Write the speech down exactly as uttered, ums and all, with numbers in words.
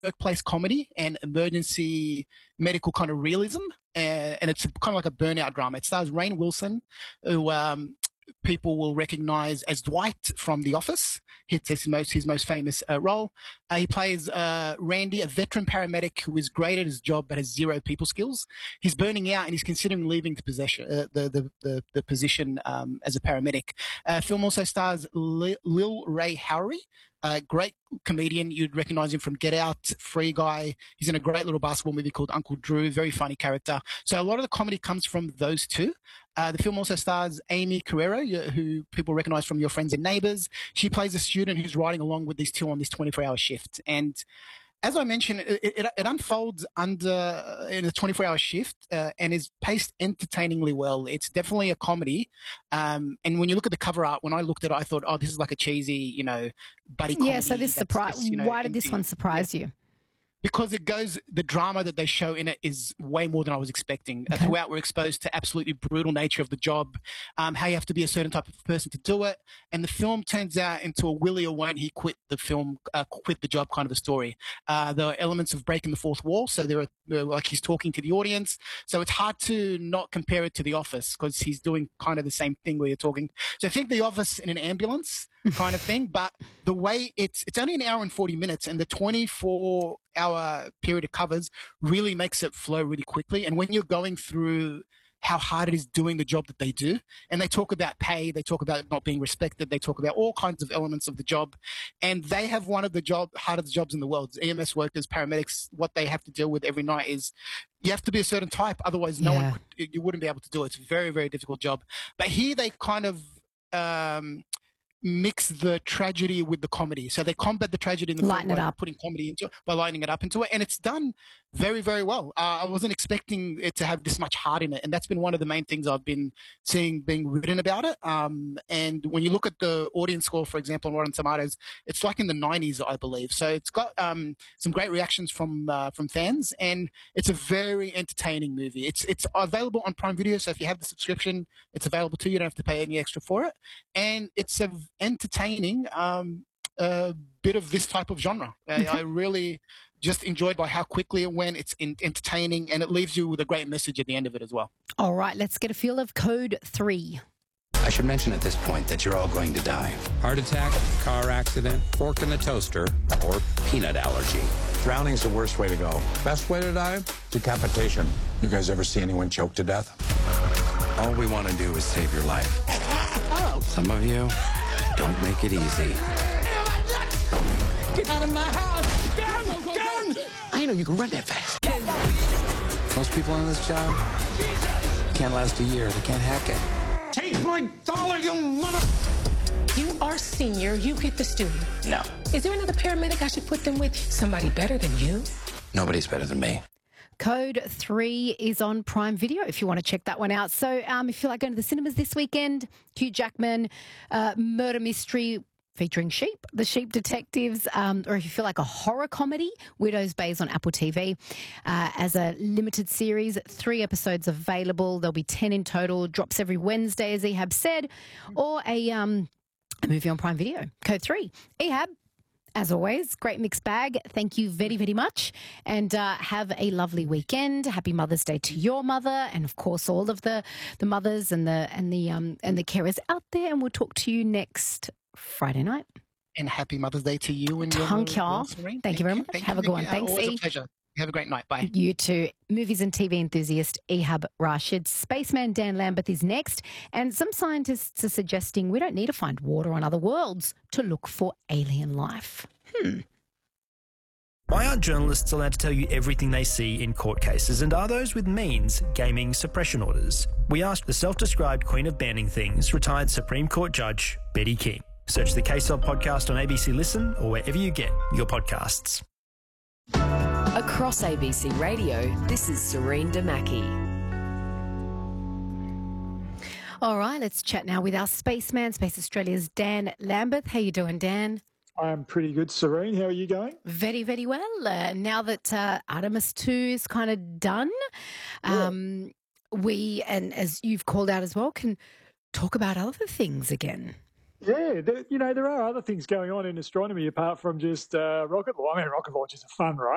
workplace comedy and emergency medical kind of realism, uh, and it's kind of like a burnout drama. It stars Rainn Wilson, who um, people will recognize as Dwight from The Office. It's his most his most famous uh, role. Uh, he plays uh, Randy, a veteran paramedic who is great at his job but has zero people skills. He's burning out and he's considering leaving the possession, uh, the, the the the position um, as a paramedic. Uh, film also stars Lil, Lil Ray Howery, a great comedian. You'd recognize him from Get Out, Free Guy. He's in a great little basketball movie called Uncle Drew. Very funny character. So a lot of the comedy comes from those two. Uh, the film also stars Amy Carrero, who people recognize from Your Friends and Neighbors. She plays a student who's riding along with these two on this twenty-four hour shift. And as I mentioned, it, it, it unfolds under uh, in a twenty-four hour shift uh, and is paced entertainingly well. It's definitely a comedy. Um, and when you look at the cover art, when I looked at it, I thought, oh, this is like a cheesy, you know, buddy comedy. Yeah, so this surprise. You know, why did this one surprise yeah. you? Because it goes, the drama that they show in it is way more than I was expecting. Okay. Uh, throughout, we're exposed to absolutely brutal nature of the job, um, how you have to be a certain type of person to do it. And the film turns out into a will he or won't he quit the film, uh, quit the job kind of a story. Uh, there are elements of breaking the fourth wall. So there are, there are, like he's talking to the audience. So it's hard to not compare it to The Office because he's doing kind of the same thing where you're talking. So I think The Office in an ambulance kind of thing, but the way it's, it's only an hour and forty minutes and the twenty-four hour period it covers really makes it flow really quickly. And when you're going through how hard it is doing the job that they do, and they talk about pay, they talk about not being respected, they talk about all kinds of elements of the job, and they have one of the job hardest jobs in the world. E M S workers, paramedics, what they have to deal with every night is you have to be a certain type, otherwise no Yeah. one could, you wouldn't be able to do it. It's a very, very difficult job. But here they kind of um mix the tragedy with the comedy. So they combat the tragedy in the Lighten film it by up. putting comedy into it, by lighting it up into it. And it's done very, very well. Uh, I wasn't expecting it to have this much heart in it. And that's been one of the main things I've been seeing being written about it. Um, and when you look at the audience score, for example, on Rotten Tomatoes, it's like in the nineties, I believe. So it's got um, some great reactions from uh, from fans. And it's a very entertaining movie. It's, it's available on Prime Video. So if you have the subscription, it's available to you. You don't have to pay any extra for it. And it's a entertaining um, uh, bit of this type of genre. I, I really just enjoyed by how quickly it went. It's in, entertaining and it leaves you with a great message at the end of it as well. All right, let's get a feel of Code three. I should mention at this point that you're all going to die. Heart attack, car accident, fork in the toaster, or peanut allergy. Drowning's the worst way to go. Best way to die? Decapitation. You guys ever see anyone choke to death? All we want to do is save your life. Some of you don't make it easy. Get out of my house! Gun! Gun! I didn't know you could run that fast. Most people on this job can't last a year. They can't hack it. Take my dollar, you mother... You are senior, you get the student. No. Is there another paramedic I should put them with? Somebody better than you? Nobody's better than me. Code three is on Prime Video if you want to check that one out. So um, if you like going to the cinemas this weekend, Hugh Jackman, uh, murder mystery featuring sheep, The Sheep Detectives, um, or if you feel like a horror comedy, Widow's Bay is on Apple T V uh, as a limited series. Three episodes available. There'll be ten in total. Drops every Wednesday, as Ehab said, or a, um, a movie on Prime Video. Code three. Ehab, as always, great mixed bag. Thank you very, very much. And uh, have a lovely weekend. Happy Mother's Day to your mother, and of course all of the, the mothers and the and the um and the carers out there. And we'll talk to you next Friday night. And happy Mother's Day to you and your Thank you. your Thank, Thank you very much. Thank Have you. a good one. Yeah, Thanks, always E. a pleasure. Have a great night. Bye. You too. Movies and T V enthusiast Ehab Rashid. Spaceman Dan Lambeth is next. And some scientists are suggesting we don't need to find water on other worlds to look for alien life. Hmm. Why aren't journalists allowed to tell you everything they see in court cases, and are those with means gaming suppression orders? We asked the self-described queen of banning things, retired Supreme Court Judge Betty King. Search the Case Of podcast on A B C Listen or wherever you get your podcasts. Across A B C Radio, this is Serene Damaki. All right, let's chat now with our spaceman, Space Australia's Dan Lambeth. How you doing, Dan? I'm pretty good, Serene. How are you going? Very, very well. Uh, now that uh, Artemis two is kind of done, um, we, and as you've called out as well, can talk about other things again. Yeah, there, you know, there are other things going on in astronomy apart from just uh, rocket launch. I mean, rocket launch is fun, right?